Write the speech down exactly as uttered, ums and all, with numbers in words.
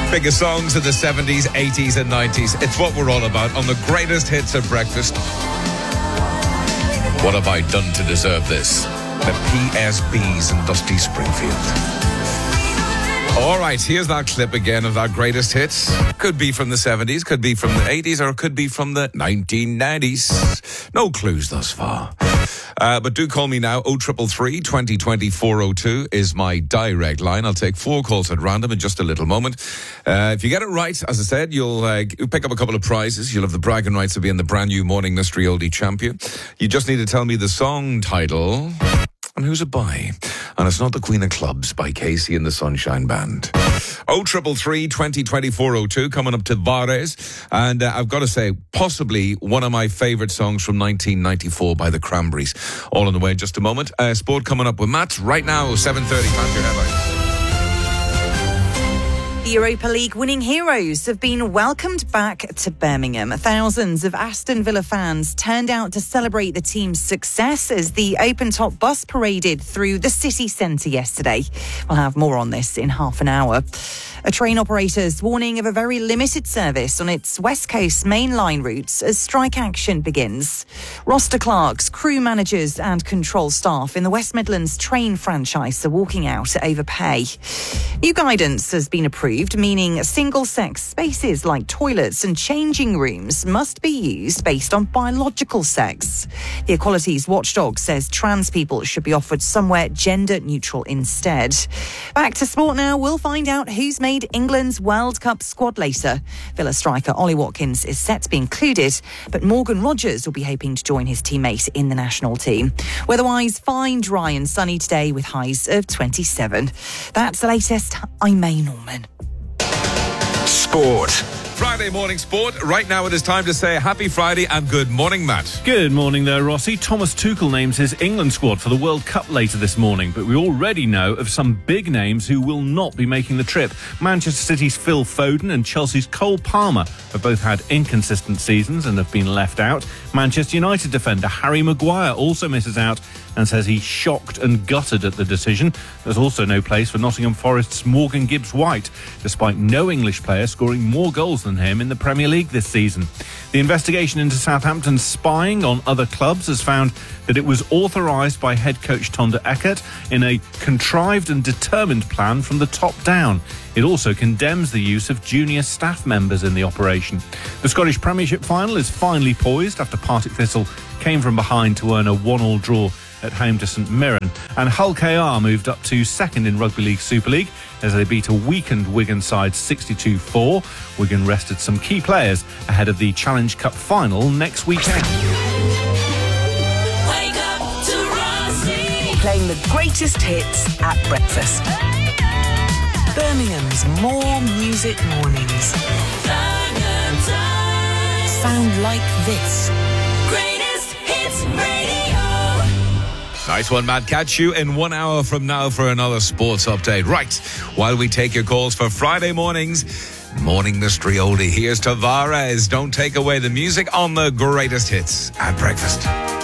Biggest songs of the seventies, eighties and nineties. It's what we're all about on the greatest hits at breakfast. What have I done to deserve this? The P S Bs and Dusty Springfield. All right, here's that clip again of that greatest hits. Could be from the seventies, could be from the eighties, or it could be from the nineteen nineties. No clues thus far. Uh, but do call me now. oh three three, twenty twenty, four oh two is my direct line. I'll take four calls at random in just a little moment. Uh, if you get it right, as I said, you'll uh, pick up a couple of prizes. You'll have the bragging rights to be in the brand new Morning Mystery Oldie Champion. You just need to tell me the song title and who's it by. And it's not The Queen of Clubs by Casey and the Sunshine Band. oh three three, twenty twenty, four oh two, coming up to Vares. And uh, I've got to say, possibly one of my favourite songs from nineteen ninety-four by the Cranberries. All on the way in just a moment. Uh, sport coming up with Matt right now, seven thirty. Matt, your headlines. The Europa League winning heroes have been welcomed back to Birmingham. Thousands of Aston Villa fans turned out to celebrate the team's success as the open-top bus paraded through the city centre yesterday. We'll have more on this in half an hour. A train operator's warning of a very limited service on its West Coast main line routes as strike action begins. Roster clerks, crew managers and control staff in the West Midlands train franchise are walking out over pay. New guidance has been approved, meaning single-sex spaces like toilets and changing rooms must be used based on biological sex. The Equalities Watchdog says trans people should be offered somewhere gender-neutral instead. Back to sport now. We'll find out who's made England's World Cup squad later. Villa striker Ollie Watkins is set to be included, but Morgan Rogers will be hoping to join his teammate in the national team. Weather-wise, fine, dry and sunny today with highs of twenty-seven. That's the latest. I'm May Norman. Sport. Friday morning sport. Right now it is time to say happy Friday and good morning, Matt. Good morning there, Rossi. Thomas Tuchel names his England squad for the World Cup later this morning, but we already know of some big names who will not be making the trip. Manchester City's Phil Foden and Chelsea's Cole Palmer have both had inconsistent seasons and have been left out. Manchester United defender Harry Maguire also misses out and says he's shocked and gutted at the decision. There's also no place for Nottingham Forest's Morgan Gibbs-White, despite no English player scoring more goals than him in the Premier League this season. The investigation into Southampton's spying on other clubs has found that it was authorised by head coach Tonda Eckert in a contrived and determined plan from the top down. It also condemns the use of junior staff members in the operation. The Scottish Premiership final is finally poised after Partick Thistle came from behind to earn a one-all draw at home to St Mirren, and Hull K R moved up to second in Rugby League Super League as they beat a weakened Wigan side sixty-two four. Wigan rested some key players ahead of the Challenge Cup final next weekend. Wake up to Rossi. Playing the greatest hits at breakfast. Birmingham's More Music Mornings. Sound like this. Greatest hits radio. Nice one, Matt. Catch you in one hour from now for another sports update. Right, while we take your calls for Friday mornings, Morning Mystery Oldie. Here's Tavares. Don't take away the music on the greatest hits at breakfast.